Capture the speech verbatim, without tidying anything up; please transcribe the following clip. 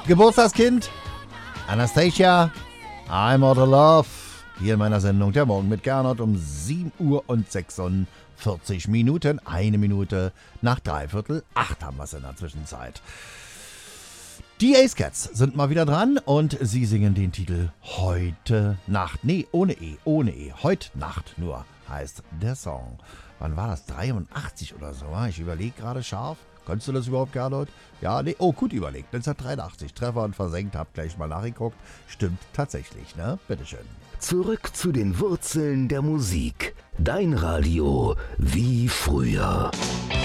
Geburtstagskind, Anastasia, I'm Out of Love. Hier in meiner Sendung Der Morgen mit Gernot um sieben Uhr und sechsundvierzig Minuten. Eine Minute nach dreiviertel acht haben wir es in der Zwischenzeit. Die Ace Cats sind mal wieder dran und sie singen den Titel Heute Nacht. Nee, ohne E, ohne E. Heute Nacht nur heißt der Song. Wann war das? dreiundachtzig oder so? Ich überlege gerade scharf. Kannst du das überhaupt, Gernot? Ja, nee, oh, gut überlegt. neunzehnhundertdreiundachtzig. Treffer und versenkt, hab gleich mal nachgeguckt. Stimmt tatsächlich, ne? Bitteschön. Zurück zu den Wurzeln der Musik. Dein Radio wie früher.